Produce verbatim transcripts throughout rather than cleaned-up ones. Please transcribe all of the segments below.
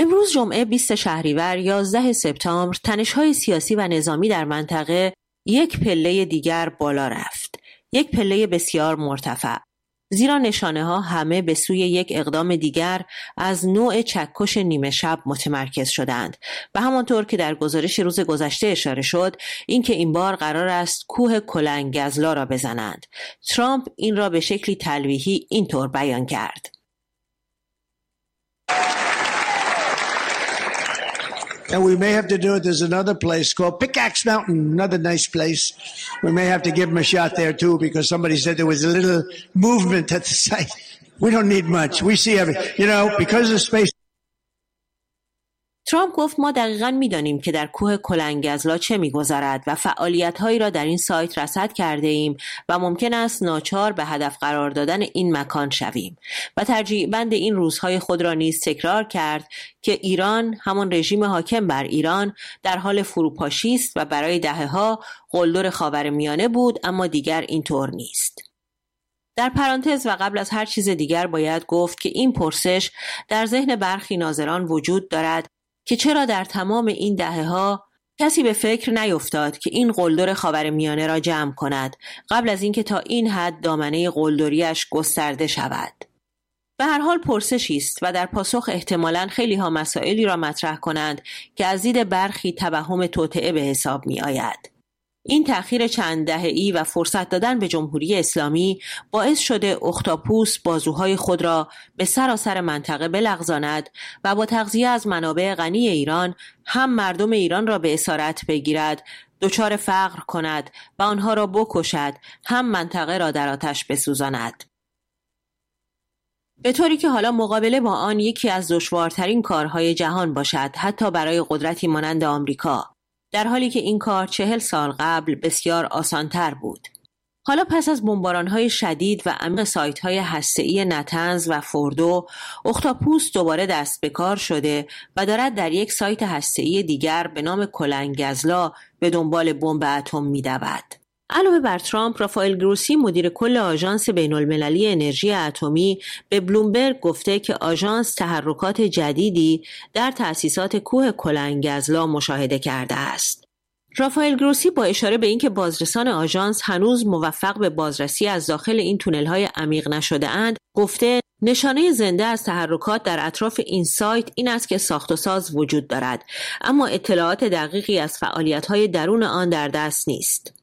امروز جمعه بیست شهریور یازده سپتامبر تنش‌های سیاسی و نظامی در منطقه یک پله دیگر بالا رفت. یک پله بسیار مرتفع. زیرا نشانه ها همه به سوی یک اقدام دیگر از نوع چکش نیمه شب متمرکز شدند و همانطور که در گزارش روز گذشته اشاره شد اینکه این بار قرار است کوه کلنگزلا را بزنند. ترامپ این را به شکلی تلویحی اینطور بیان کرد: And we may have to do it. There's another place called Pickaxe Mountain, another nice place. We may have to give them a shot there too because somebody said there was a little movement at the site. We don't need much. We see everything. You know, because of space. ترامپ گفت ما دقیقاً می‌دانیم که در کوه کلنگزلا چه می‌گذرد و فعالیت‌هایی را در این سایت رصد کرده ایم و ممکن است ناچار به هدف قرار دادن این مکان شویم و ترجیح بند این روزهای خود را نیز تکرار کرد که ایران، همان رژیم حاکم بر ایران، در حال فروپاشی است و برای دهه‌ها قلدر خاورمیانه بود، اما دیگر اینطور نیست. در پرانتز و قبل از هر چیز دیگر باید گفت که این پرسش در ذهن برخی ناظران وجود دارد که چرا در تمام این دهه‌ها کسی به فکر نیفتاد که این قلدر خاورمیانه را جمع کند قبل از اینکه تا این حد دامنه قلدریش گسترده شود. به هر حال پرسشی است و در پاسخ احتمالاً خیلی ها مسائلی را مطرح کنند که از دید برخی توهم توطئه به حساب می آید. این تأخیر چند دهه‌ای و فرصت دادن به جمهوری اسلامی باعث شده اختاپوس بازوهای خود را به سراسر منطقه بلغزاند و با تغذیه از منابع غنی ایران هم مردم ایران را به اسارت بگیرد، دچار فقر کند و آنها را بکشد، هم منطقه را در آتش بسوزاند. به طوری که حالا مقابله با آن یکی از دشوارترین کارهای جهان باشد، حتی برای قدرتی مانند آمریکا، در حالی که این کار چهل سال قبل بسیار آسانتر بود. حالا پس از بمباران‌های شدید و عمیق سایت‌های هسته‌ای نتنز و فوردو، اختاپوس دوباره دست به کار شده و دارد در یک سایت هسته‌ای دیگر به نام کلنگزلا به دنبال بمب اتم می‌دود. علاوه بر ترامپ، رافائل گروسی مدیر کل آژانس بین‌المللی انرژی اتمی به بلومبرگ گفته که آژانس تحرکات جدیدی در تأسیسات کوه کلنگزلا مشاهده کرده است. رافائل گروسی با اشاره به اینکه بازرسان آژانس هنوز موفق به بازرسی از داخل این تونل‌های عمیق نشده اند، گفته نشانه زنده از تحرکات در اطراف این سایت این است که ساخت و ساز وجود دارد، اما اطلاعات دقیقی از فعالیت‌های درون آن در دست نیست.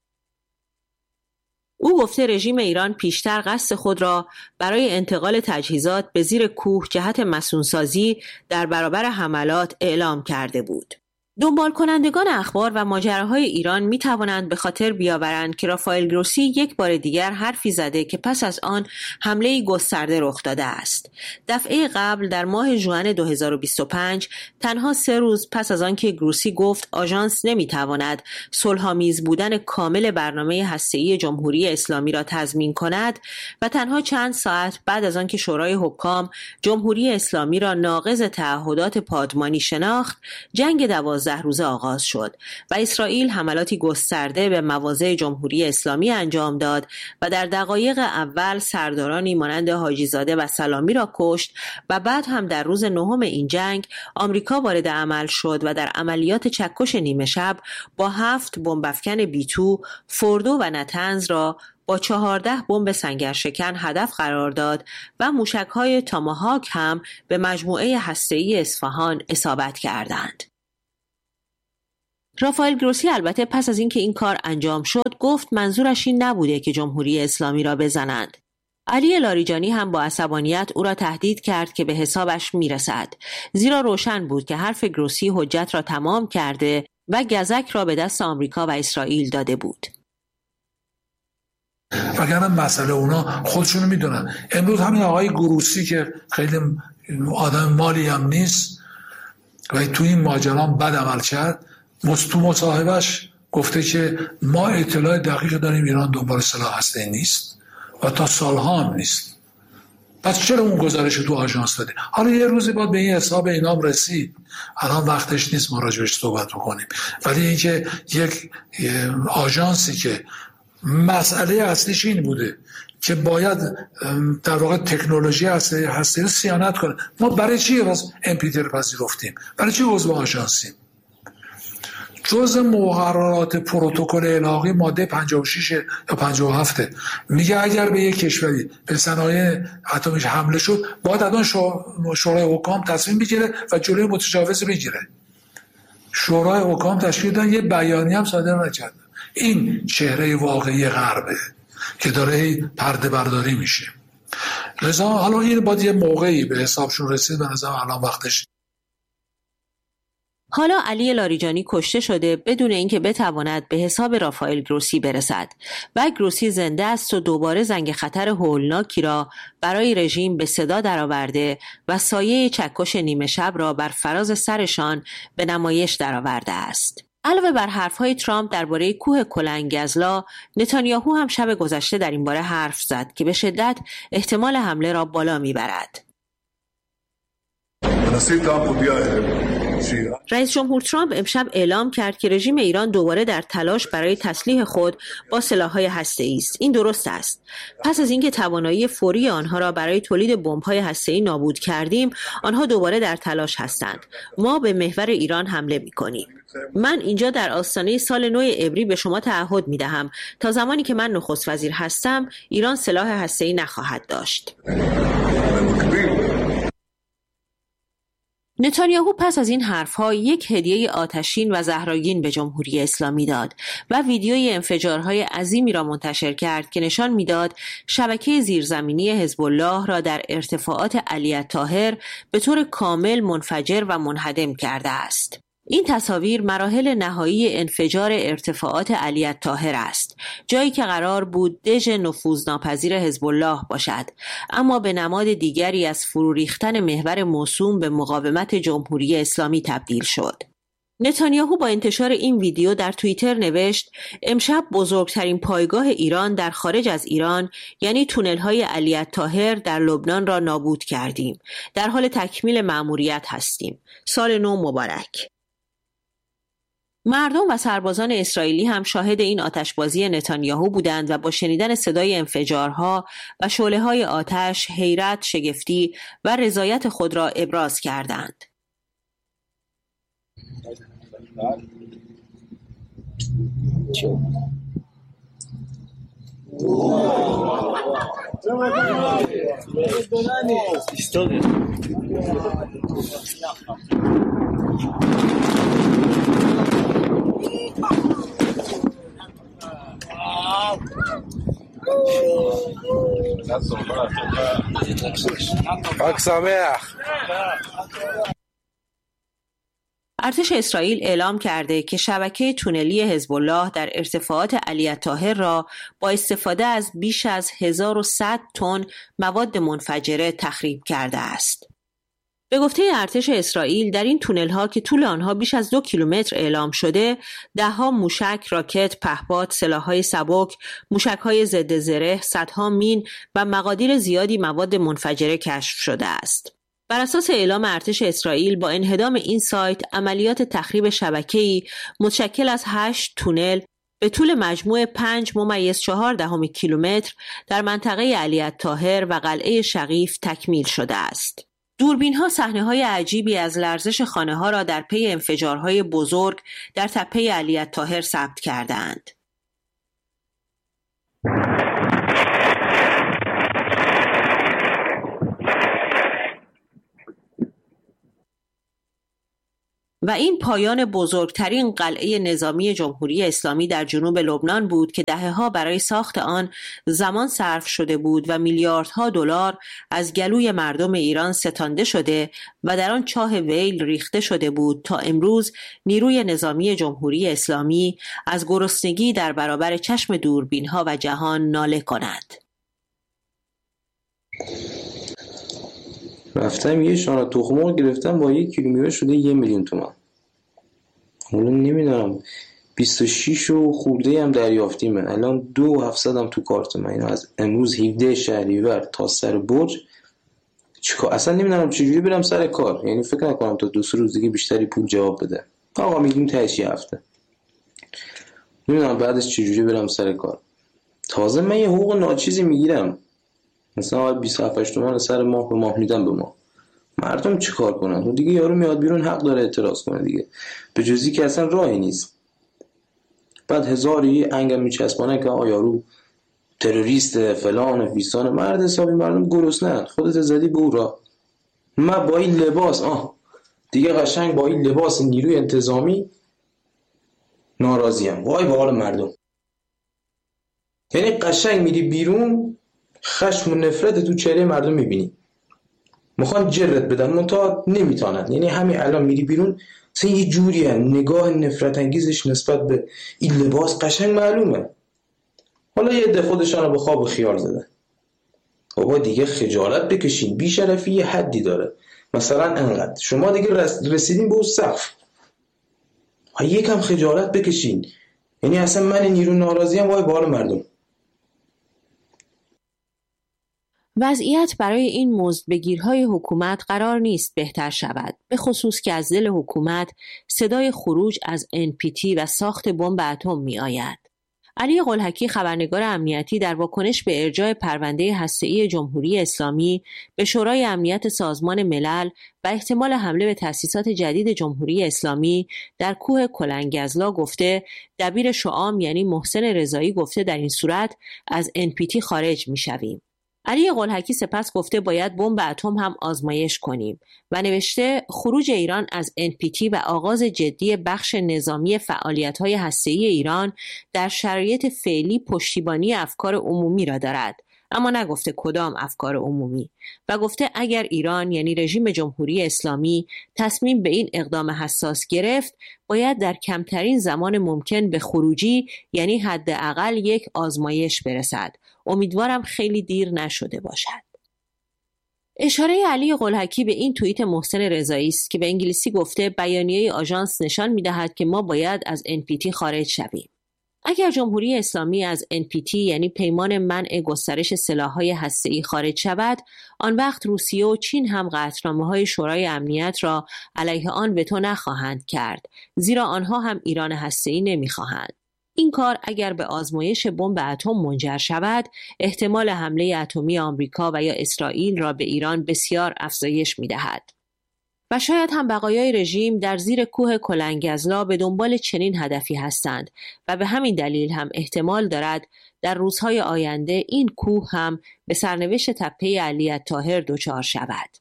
او گفته رژیم ایران پیشتر قصد خود را برای انتقال تجهیزات به زیر کوه جهت مسئول‌سازی در برابر حملات اعلام کرده بود. دنبال کنندگان اخبار و ماجراهای ایران می توانند به خاطر بیاورند که رافائل گروسی یک بار دیگر حرفی زده که پس از آن حمله گسترده رخ داده است. دفعه قبل در ماه ژوئن دو هزار و بیست و پنج، تنها سه روز پس از آنکه گروسی گفت آژانس نمی تواند صلح‌آمیز بودن کامل برنامه هسته‌ای جمهوری اسلامی را تضمین کند و تنها چند ساعت بعد از آنکه شورای حکام جمهوری اسلامی را ناقض تعهدات پادمانی شناخت، جنگ دوازده روزه آغاز شد و اسرائیل حملاتی گسترده به مواضع جمهوری اسلامی انجام داد و در دقایق اول سردارانی مانند حاجی زاده و سلامی را کشت و بعد هم در روز نهم این جنگ آمریکا وارد عمل شد و در عملیات چکش نیمه شب با هفت بمب‌افکن بی تو فوردو و نتنز را با چهارده بمب سنگرشکن هدف قرار داد و موشک‌های تاماهاک هم به مجموعه هسته‌ای اصفهان اصابت کردند. رافائل گروسی البته پس از اینکه این کار انجام شد گفت منظورش این نبوده که جمهوری اسلامی را بزنند. علی لاریجانی هم با عصبانیت او را تهدید کرد که به حسابش میرسد، زیرا روشن بود که حرف گروسی حجت را تمام کرده و گزک را به دست آمریکا و اسرائیل داده بود. وگرنه مسئله اونا خودشونو میدونن. امروز همین آقای گروسی که خیلی آدم مالی هم نیست و تو این ماجرا بد عمل کرد، تو مصاحبهش گفته که ما اطلاع دقیق داریم ایران دنبال سلاح هسته‌ای نیست و تا سالها هم نیست. پس چرا اون گزارش تو آژانس داده؟ حالا یه روزی باید به این حساب اینام رسید. الان وقتش نیست ما راجعش صحبت بکنیم. ولی اینکه یک آژانسی که مسئله اصلیش این بوده که باید در واقع تکنولوژی هسته هسته صیانت کنه. ما برای چی راست امپیتر پذیرفتیم؟ برای چی عضو آژانسیم؟ جز مقررات پروتکل الحاقی ماده پنجاه و شش یا پنجاه و هفت میگه اگر به یک کشوری به صنایع اتمیش حمله شد باید الان شورای حکام تصمیم بگیره و جلوی متجاوز بگیره. شورای حکام تشکیل دادن، یه بیانیه هم صادر نکردن. این چهره واقعی غربه که داره پرده برداری میشه. لذا حالا این باید یه موقعی به حسابشون رسید، به نظرم الان وقتش. حالا علی لاریجانی کشته شده بدون اینکه بتواند به حساب رافائل گروسی برسد و گروسی زنده است و دوباره زنگ خطر هولناکی را برای رژیم به صدا درآورده و سایه چکش نیمه شب را بر فراز سرشان به نمایش درآورده است. علاوه بر حرفهای ترامپ درباره کوه کلنگزلا، نتانیاهو هم شب گذشته در این باره حرف زد که به شدت احتمال حمله را بالا میبرد. رئیس جمهور ترامپ امشب اعلام کرد که رژیم ایران دوباره در تلاش برای تسلیح خود با سلاح‌های هسته‌ای است. این درست است. پس از اینکه توانایی فوری آنها را برای تولید بمب‌های هسته‌ای نابود کردیم، آنها دوباره در تلاش هستند. ما به محور ایران حمله می‌کنیم. من اینجا در آستانه سال نو عبری به شما تعهد می‌دهم تا زمانی که من نخست وزیر هستم، ایران سلاح هسته‌ای نخواهد داشت. نتانیاهو پس از این حرفها یک هدیه آتشین و زهرآگین به جمهوری اسلامی داد و ویدیوی انفجارهای عظیمی را منتشر کرد که نشان میداد شبکه زیرزمینی حزب الله را در ارتفاعات علی الطاهر به طور کامل منفجر و منهدم کرده است. این تصاویر مراحل نهایی انفجار ارتفاعات علی الطاهر است، جایی که قرار بود دژ نفوذناپذیر حزب الله باشد، اما به نماد دیگری از فرو ریختن محور موسوم به مقاومت جمهوری اسلامی تبدیل شد. نتانیاهو با انتشار این ویدیو در توییتر نوشت: امشب بزرگترین پایگاه ایران در خارج از ایران، یعنی تونل‌های علی الطاهر در لبنان را نابود کردیم. در حال تکمیل مأموریت هستیم. سال نو مبارک. مردم و سربازان اسرائیلی هم شاهد این آتشبازی نتانیاهو بودند و با شنیدن صدای انفجارها و شعله‌های آتش حیرت، شگفتی و رضایت خود را ابراز کردند. ارتش اسرائیل اعلام کرده که شبکه تونلی حزب الله در ارتفاعات علی الطاهر را با استفاده از بیش از هزار و صد تن مواد منفجره تخریب کرده است. به گفته ارتش اسرائیل در این تونل‌ها که طول آنها بیش از دو کیلومتر اعلام شده، ده‌ها موشک، راکت، پهپاد، سلاح‌های سبک، موشک‌های ضد زره، صدها مین و مقادیر زیادی مواد منفجره کشف شده است. بر اساس اعلام ارتش اسرائیل با انهدام این سایت، عملیات تخریب شبکه‌ای متشکل از هشت تونل به طول مجموع پنج ممیز چهار دهم کیلومتر در منطقه علی الطاهر و قلعه شقیف تکمیل شده است. دوربین‌ها صحنه‌های عجیبی از لرزش خانه‌ها را در پی انفجارهای بزرگ در تپه علی الطاهر ثبت کردند. و این پایان بزرگترین قلعه نظامی جمهوری اسلامی در جنوب لبنان بود که دهه‌ها برای ساخت آن زمان صرف شده بود و میلیاردها دلار از گلوی مردم ایران ستانده شده و در آن چاه ویل ریخته شده بود تا امروز نیروی نظامی جمهوری اسلامی از گرسنگی در برابر چشم دوربین‌ها و جهان ناله کند. رفتم یه شانه تخم مرغ گرفتم با یک کیلومتر شده یه میلیون تومان. حالا نمیدونم بیست و شش و خورده هم دریافتی من الان دو و هفتصد هم تو کارت من. اینو از امروز هفده شهریور تا سر برج چیکار، اصلا نمیدونم چجوری برم سر کار. یعنی فکر نکنم تا دو سه روز دیگه بیشتری پول جواب بده. آقا میگیم تهش یه هفته، نمیدونم بعدش چجوری برم سر کار. تازه من یه حقوق ناچیزی میگیرم، مثلا بیست و هفت تومن سر ماه به ماه میدم به ما. مردم چی کار کنن؟ و دیگه یارو میاد بیرون حق داره اعتراض کنه دیگه، به جزی که اصلا راهی نیست. بعد هزاری انگم میچسبانه که آ یارو تروریست فلان فیستان. مرد حسابی مردم گرسنه‌اند، خودت زدی به او را. من با این لباس آه دیگه قشنگ با این لباس نیروی انتظامی ناراضیم. وای به حال مردم. یعنی قشنگ میری بیرون خشم و نفرت تو چهره مردم میبینی، میخوان جرت بدن منتها نمیتونن. یعنی همین الان میری بیرون مثلا یه جوری هست نگاه نفرت انگیزش نسبت به این لباس قشنگ معلومه. حالا یه عده خودشان رو به خواب خیال زدن. بابا دیگه خجالت بکشین، بی‌شرفی یه حدی داره. مثلا انقدر شما دیگه رسیدین به اون سقف، یکم خجالت بکشین. یعنی اصلا من نیرو ناراضیم، وای به حال مردم. وضعیت برای این مزدبگیرهای حکومت قرار نیست بهتر شود، به خصوص که از دل حکومت صدای خروج از ان پی تی و ساخت بمب اتم می آید. علی قلهکی خبرنگار امنیتی در واکنش به ارجاع پرونده هسته‌ای جمهوری اسلامی به شورای امنیت سازمان ملل و احتمال حمله به تأسیسات جدید جمهوری اسلامی در کوه کلنگزلا گفته، دبیر شعام یعنی محسن رضایی گفته در این صورت از ان پی تی خارج می‌شویم. علی قلهکی سپس گفته باید بمب اتم هم آزمایش کنیم و نوشته خروج ایران از ان پی تی و آغاز جدی بخش نظامی فعالیت‌های هسته‌ای ایران در شرایط فعلی پشتیبانی افکار عمومی را دارد، اما نگفته کدام افکار عمومی، و گفته اگر ایران یعنی رژیم جمهوری اسلامی تصمیم به این اقدام حساس گرفت، باید در کمترین زمان ممکن به خروجی یعنی حداقل یک آزمایش برسد. امیدوارم خیلی دیر نشده باشد. اشاره علی قلهکی به این توییت محسن رضایی است که به انگلیسی گفته بیانیه آژانس نشان می‌دهد که ما باید از ان پی تی خارج شویم. اگر جمهوری اسلامی از ان پی تی یعنی پیمان منع گسترش سلاح‌های هسته‌ای خارج شود، آن وقت روسیه و چین هم قطعنامه‌های شورای امنیت را علیه آن وتو نخواهند کرد، زیرا آنها هم ایران هسته‌ای نمی‌خواهند. این کار اگر به آزمایش بمب اتم منجر شود، احتمال حمله اتمی آمریکا و یا اسرائیل را به ایران بسیار افزایش می‌دهد. و شاید هم بقایای رژیم در زیر کوه کلنگزلا به دنبال چنین هدفی هستند و به همین دلیل هم احتمال دارد در روزهای آینده این کوه هم به سرنوشت تپه علی الطاهر دچار شود.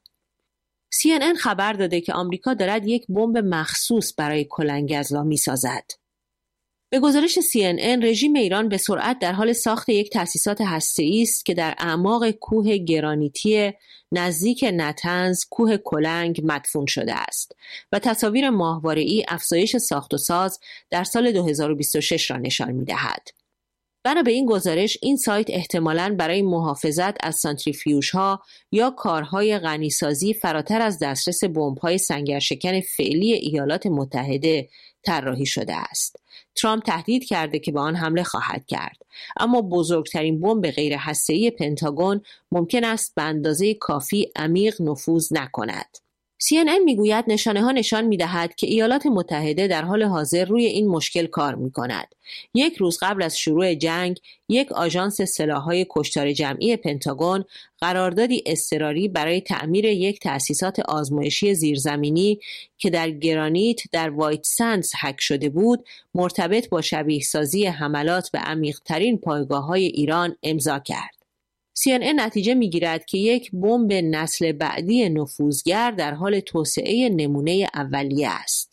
سی ان ان خبر داده که آمریکا دارد یک بمب مخصوص برای کلنگزلا می‌سازد. به گزارش سی ان ان، رژیم ایران به سرعت در حال ساخت یک تأسیسات هسته‌ای است که در اعماق کوه گرانیتی نزدیک نتنز، کوه کلنگ مدفون شده است و تصاویر ماهواره‌ای افزایش ساخت و ساز در سال دو هزار و بیست و شش را نشان می‌دهد. بنا به این گزارش، این سایت احتمالاً برای محافظت از سانتریفیوژها یا کارهای غنیسازی فراتر از دسترس بمب‌های سنگرشکن فعلی ایالات متحده طراحی شده است. ترامپ تهدید کرده که به آن حمله خواهد کرد، اما بزرگترین بمب غیر هسته‌ای پنتاگون ممکن است به اندازه کافی عمیق نفوذ نکند. سی ان ان میگوید نشانه ها نشان میدهد که ایالات متحده در حال حاضر روی این مشکل کار میکند. یک روز قبل از شروع جنگ، یک آژانس سلاح‌های کشتار جمعی پنتاگون قراردادی اضطراری برای تعمیر یک تأسیسات آزمایشی زیرزمینی که در گرانیت در وایت سندز هک شده بود، مرتبط با شبیه سازی حملات به عمیق‌ترین پایگاه‌های ایران امضا کرد. سی ان ان نتیجه میگیرد که یک بمب نسل بعدی نفوذگر در حال توسعه نمونه اولیه است.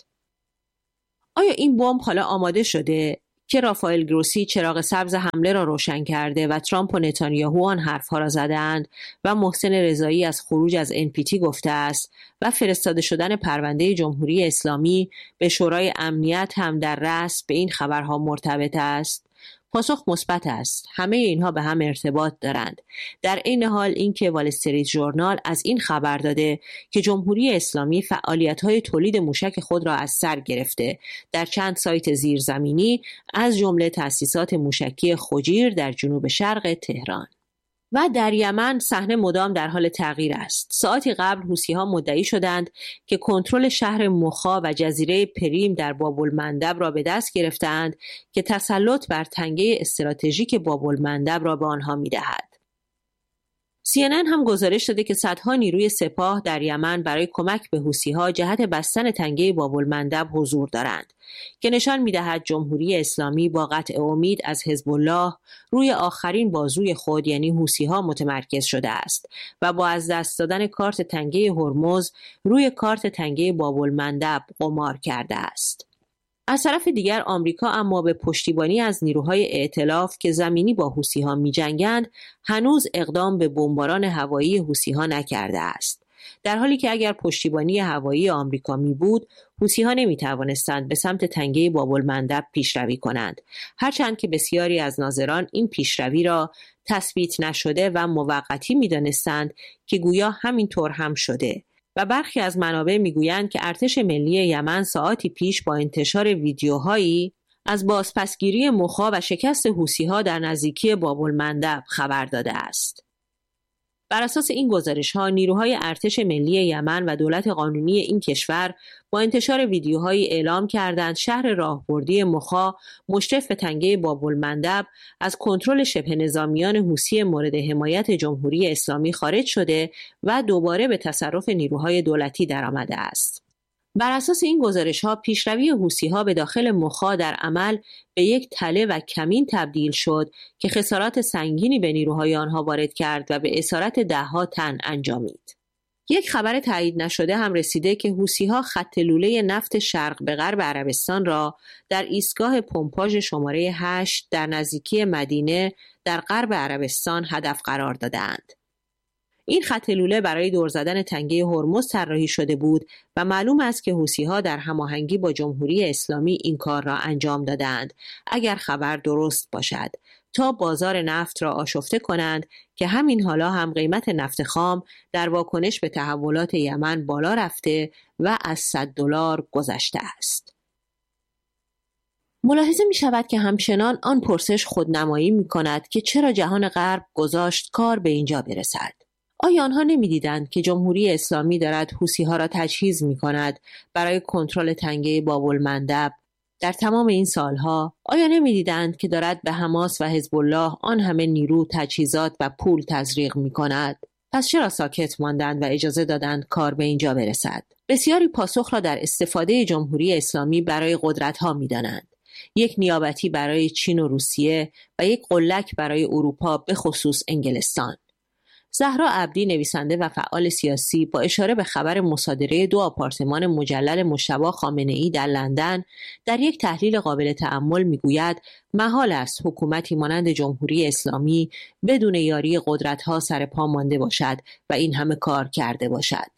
آیا این بمب حالا آماده شده؟ که رافائل گروسی چراغ سبز حمله را روشن کرده و ترامپ و نتانیاهو آن حرفها را زدند و محسن رضایی از خروج از ان پی تی گفته است و فرستاده شدن پرونده جمهوری اسلامی به شورای امنیت هم در رأس به این خبرها مرتبط است؟ پاسخ مثبت است. همه اینها به هم ارتباط دارند. در این حال اینکه وال استریت ژورنال از این خبر داده که جمهوری اسلامی فعالیت‌های تولید موشک خود را از سر گرفته در چند سایت زیرزمینی، از جمله تأسیسات موشکی خجیر در جنوب شرق تهران. و در یمن صحنه مدام در حال تغییر است. ساعتی قبل حوثی‌ها مدعی شدند که کنترل شهر مخا و جزیره پریم در باب‌المندب را به دست گرفتند که تسلط بر تنگه استراتژیک باب‌المندب را به آنها می‌دهد. سی ان ان هم گزارش داده که صدها نیروی سپاه در یمن برای کمک به حوثی‌ها جهت بستن تنگه باب‌المندب حضور دارند که نشان می‌دهد جمهوری اسلامی با قطع امید از حزب الله روی آخرین بازوی خود یعنی حوثی‌ها متمرکز شده است و با از دست دادن کارت تنگه هرمز روی کارت تنگه باب‌المندب قمار کرده است. از طرف دیگر آمریکا اما به پشتیبانی از نیروهای ائتلاف که زمینی با حوثی‌ها می‌جنگند هنوز اقدام به بمباران هوایی حوثی‌ها نکرده است. در حالی که اگر پشتیبانی هوایی آمریکا می بود، حوثی‌ها نمی‌توانستند به سمت تنگه باب‌المندب پیشروی کنند، هرچند که بسیاری از ناظران این پیشروی را تثبیت نشده و موقتی می‌دانستند که گویا همینطور هم شده. و برخی از منابع میگویند که ارتش ملی یمن ساعاتی پیش با انتشار ویدیوهایی از بازپسگیری مخا و شکست حوثی‌ها در نزدیکی باب‌المندب خبر داده است. بر اساس این گزارش‌ها نیروهای ارتش ملی یمن و دولت قانونی این کشور با انتشار ویدیوهایی اعلام کردند شهر راهبردی مخا مشرف به تنگه باب‌المندب از کنترل شبه نظامیان حوثی مورد حمایت جمهوری اسلامی خارج شده و دوباره به تصرف نیروهای دولتی درآمده است. بر اساس این گزارش‌ها پیشروی حوثی‌ها به داخل مخا در عمل به یک تله و کمین تبدیل شد که خسارات سنگینی به نیروهای آنها وارد کرد و به اسارت ده‌ها تن انجامید. یک خبر تایید نشده هم رسیده که حوثی‌ها خط لوله نفت شرق به غرب عربستان را در ایستگاه پمپاژ شماره هشت در نزدیکی مدینه در غرب عربستان هدف قرار دادند. این خط لوله برای دور زدن تنگه هرمز طراحی شده بود و معلوم است که حوثی‌ها در هماهنگی با جمهوری اسلامی این کار را انجام دادند اگر خبر درست باشد تا بازار نفت را آشفته کنند که همین حالا هم قیمت نفت خام در واکنش به تحولات یمن بالا رفته و از صد دلار گذشته است. ملاحظه می شود که همچنان آن پرسش خودنمایی می کند که چرا جهان غرب گذاشت کار به اینجا برسد. آیا آنها نمی‌دیدند که جمهوری اسلامی دارد حوثی‌ها را تجهیز می‌کند برای کنترل تنگه باب‌المندب در تمام این سالها؟ آیا نمی‌دیدند که دارد به حماس و حزب الله آن همه نیرو، تجهیزات و پول تزریق می‌کند؟ پس چرا ساکت ماندند و اجازه دادند کار به اینجا برسد؟ بسیاری پاسخ را در استفاده جمهوری اسلامی برای قدرت‌ها می‌دانند. یک نیابتی برای چین و روسیه و یک قلک برای اروپا به خصوص انگلستان. زهرا عبدی نویسنده و فعال سیاسی با اشاره به خبر مصادره دو آپارتمان مجلل مجتبی خامنه‌ای در لندن در یک تحلیل قابل تأمل میگوید محال است حکومتی مانند جمهوری اسلامی بدون یاری قدرت‌ها سر پا مانده باشد و این همه کار کرده باشد.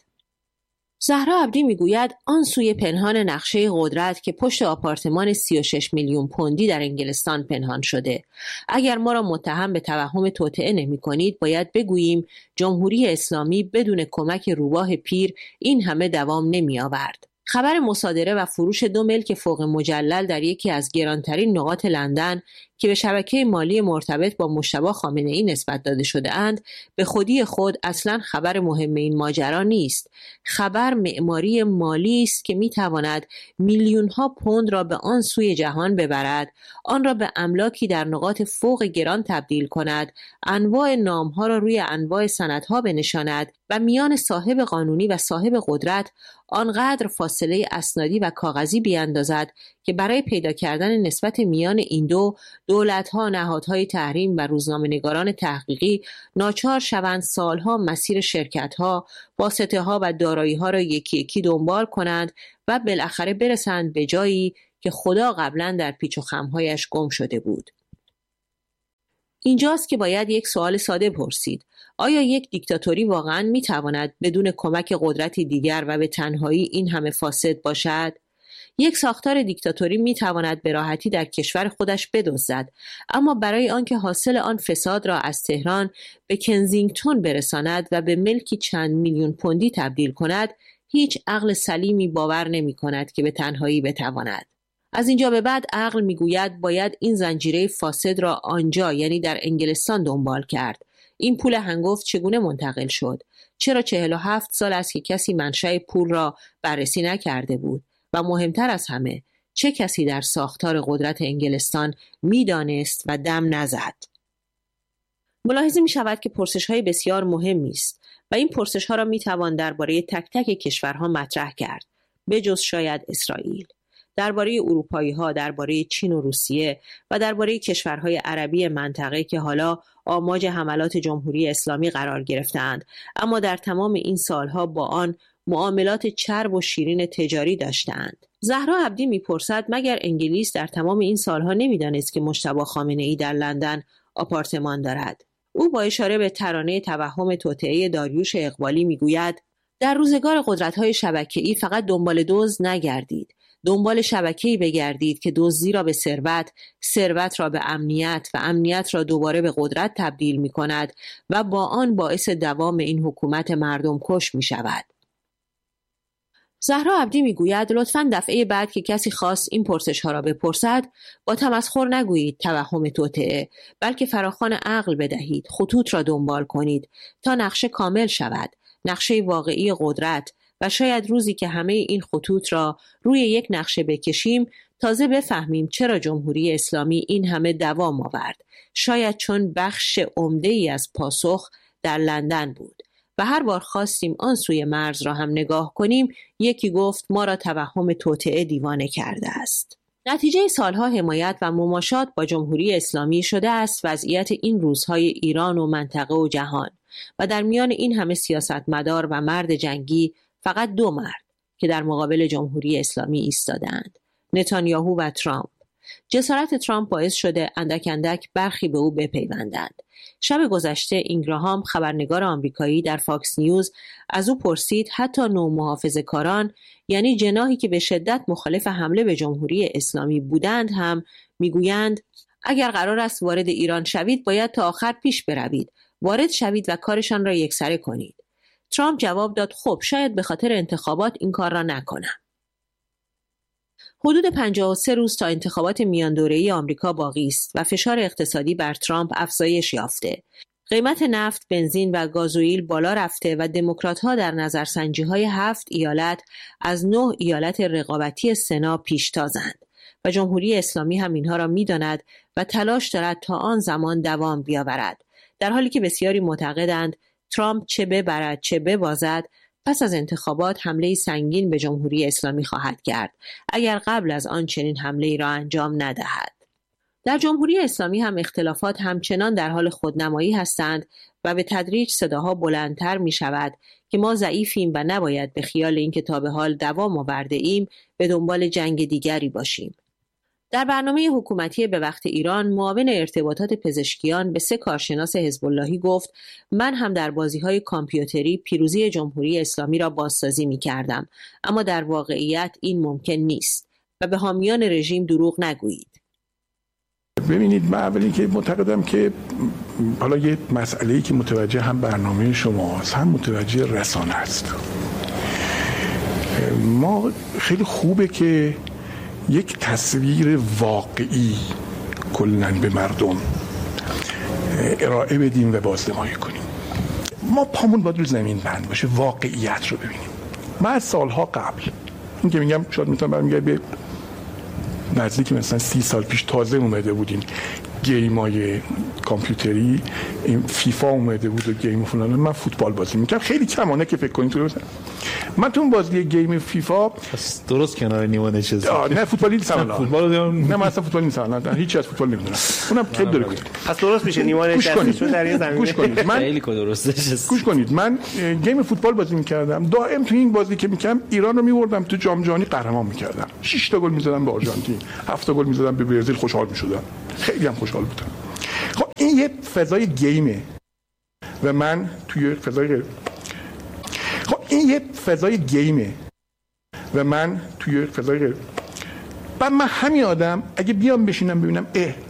زهرا عبدی میگوید آن سوی پنهان نقشه قدرت که پشت آپارتمان سی و شش میلیون پوندی در انگلستان پنهان شده. اگر ما را متهم به توهم توطئه نمی کنید باید بگوییم جمهوری اسلامی بدون کمک روباه پیر این همه دوام نمی آورد. خبر مصادره و فروش دو ملک فوق مجلل در یکی از گرانترین نقاط لندن که به شبکه مالی مرتبط با مجتبی خامنه‌ای نسبت داده شده اند به خودی خود اصلاً خبر مهم این ماجرا نیست. خبر معماری مالی است که میتواند میلیون ها پوند را به آن سوی جهان ببرد، آن را به املاکی در نقاط فوق گران تبدیل کند، انواع نامها را روی انواع سندها بنشاند و میان صاحب قانونی و صاحب قدرت آنقدر فاصله اسنادی و کاغذی بیاندازد که برای پیدا کردن نسبت میان این دو دولت‌ها، نهادهای تحریم و روزنامه‌نگاران تحقیقی ناچار شوند سالها مسیر شرکت‌ها، واسطه‌ها و دارایی‌ها را یکی یکی دنبال کنند و بالاخره برسند به جایی که خدا قبلا در پیچ و خم‌هایش گم شده بود. اینجاست که باید یک سوال ساده پرسید. آیا یک دیکتاتوری واقعاً می‌تواند بدون کمک قدرتی دیگر و به تنهایی این همه فاسد باشد؟ یک ساختار دیکتاتوری می‌تواند به راحتی در کشور خودش بدزدد، اما برای آنکه حاصل آن فساد را از تهران به کنزینگتون برساند و به ملکی چند میلیون پوندی تبدیل کند، هیچ عقل سلیمی باور نمی‌کند که به تنهایی بتواند. از اینجا به بعد عقل میگوید باید این زنجیره فاسد را آنجا یعنی در انگلستان دنبال کرد. این پول هنگفت چگونه منتقل شد؟ چرا چهل و هفت سال است که کسی منشأ پول را بررسی نکرده بود؟ و مهمتر از همه، چه کسی در ساختار قدرت انگلستان می‌دانست و دم نزد؟ ملاحظه می شود که پرسش‌های بسیار مهمی است و این پرسش‌ها را می‌توان درباره تک تک کشورها مطرح کرد، به جز شاید اسرائیل. درباره اروپایی‌ها، درباره چین و روسیه و درباره کشورهای عربی منطقه که حالا آماج حملات جمهوری اسلامی قرار گرفتند، اما در تمام این سالها با آن معاملات چرب و شیرین تجاری داشتند. زهرا عبدی میپرسد مگر انگلیس در تمام این سالها نمیدانست که مجتبی خامنه‌ای در لندن آپارتمان دارد؟ او با اشاره به ترانه توهم توطئه داریوش اقبالی میگوید در روزگار قدرت‌های شبکه‌ای فقط دنبال دزد نگردید، دنبال شبکه‌ای بگردید که دزدی را به ثروت، ثروت را به امنیت و امنیت را دوباره به قدرت تبدیل می‌کند و با آن باعث دوام این حکومت مردم کش می‌شود. زهرا عبدی میگوید لطفاً دفعه بعد که کسی خواست این پرسش‌ها را بپرسد با تمسخر نگویید توهم توطئه، بلکه فراخوان عقل بدهید، خطوط را دنبال کنید تا نقشه کامل شود، نقشه واقعی قدرت، و شاید روزی که همه این خطوط را روی یک نقشه بکشیم تازه بفهمیم چرا جمهوری اسلامی این همه دوام آورد. شاید چون بخش عمده‌ای از پاسخ در لندن بود و هر بار خواستیم آن سوی مرز را هم نگاه کنیم یکی گفت ما را توهم توطئه دیوانه کرده است. نتیجه سالها حمایت و مماشات با جمهوری اسلامی شده است وضعیت این روزهای ایران و منطقه و جهان و در میان این همه سیاستمدار و مرد جنگی فقط دو مرد که در مقابل جمهوری اسلامی ایستادند، نتانیاهو و ترامپ. جسارت ترامپ باعث شده اندک اندک برخی به او بپیوندند. شب گذشته اینگراهام خبرنگار آمریکایی در فاکس نیوز از او پرسید حتی نومحافظه‌کاران، یعنی جناحی که به شدت مخالف حمله به جمهوری اسلامی بودند هم میگویند اگر قرار است وارد ایران شوید باید تا آخر پیش بروید، وارد شوید و کارشان را یکسره کنید. ترامپ جواب داد خب شاید به خاطر انتخابات این کار را نکنم. حدود پنجاه و سه روز تا انتخابات میان دوره‌ای آمریکا باقی است و فشار اقتصادی بر ترامپ افزایش یافته. قیمت نفت، بنزین و گازوئیل بالا رفته و دموکرات‌ها در نظرسنجی‌های هفت ایالت از نه ایالت رقابتی سنا پیشتازند و جمهوری اسلامی هم اینها را می‌داند و تلاش دارد تا آن زمان دوام بیاورد. در حالی که بسیاری معتقدند ترامپ چه ببرد چه ببازد پس از انتخابات حمله سنگین به جمهوری اسلامی خواهد کرد اگر قبل از آن چنین حمله ای را انجام ندهد. در جمهوری اسلامی هم اختلافات همچنان در حال خودنمایی هستند و به تدریج صداها بلندتر می شود که ما ضعیفیم و نباید به خیال اینکه تا به حال دوام آورده ایم به دنبال جنگ دیگری باشیم. در برنامه حکومتی به وقت ایران معاون ارتباطات پزشکیان به سه کارشناس حزب اللهی گفت من هم در بازی‌های کامپیوتری پیروزی جمهوری اسلامی را بازسازی می‌کردم، اما در واقعیت این ممکن نیست و به حامیان رژیم دروغ نگویید. ببینید من اولی که معتقدم که حالا یه مسئله‌ای که متوجه هم برنامه شماست هم متوجه رسانه است. ما خیلی خوبه که یک تصویر واقعی کلاً به مردم ارائه بدیم و بازنمایی کنیم. ما پامون باید رو زمین بند باشه، واقعیت رو ببینیم. من از سالها قبل این که میگم شاید میتونم برمیگرد به نزدیک مثلا سی سال پیش تازه اومده بودیم گیمای کامپیوتری، این فیفا اومده بود و گیم فلان، من فوتبال بازی میکردم خیلی کمانه که فکر کنید تو من تو بازی گیم فیفا درست کنار نیما نشستم. نه فوتبالی نیستم. فوتبال نه من اصلا فوتبال نیستم. نه هیچ از فوتبال نمیدونم. اونم خیلی داره. پس درست میشه نیما نشسته چون در یه زمین. گوش کنید. من خیلی درستش. گوش کنید. من گیم فوتبال بازی میکردم. دائم تو این بازی که میکردم ایران رو میوردم تو جام جهانی قهرمان میکردم. شش تا گل میزدم به آرژانتین، هفت تا گل میزدم به برزیل، خوشحال میشدم. خیلی هم خوشحال بودم. خب این یه فضای گیمه و من توی فضای خب این یه فضای گیمه و من توی فضای بعد من همین آدم اگه بیام بشینم ببینم اه